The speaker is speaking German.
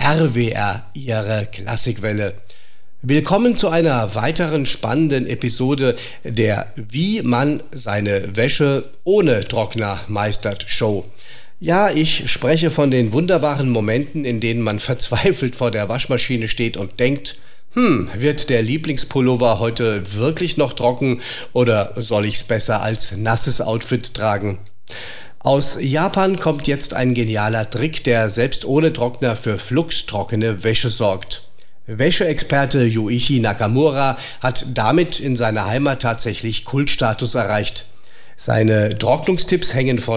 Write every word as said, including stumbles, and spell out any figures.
R W R, Ihre Klassikwelle. Willkommen zu einer weiteren spannenden Episode der Wie man seine Wäsche ohne Trockner meistert Show. Ja, ich spreche von den wunderbaren Momenten, in denen man verzweifelt vor der Waschmaschine steht und denkt, hm, wird der Lieblingspullover heute wirklich noch trocken oder soll ich's besser als nasses Outfit tragen? Aus Japan kommt jetzt ein genialer Trick, der selbst ohne Trockner für fluxtrockene Wäsche sorgt. Wäscheexperte Yuichi Nakamura hat damit in seiner Heimat tatsächlich Kultstatus erreicht. Seine Trocknungstipps hängen von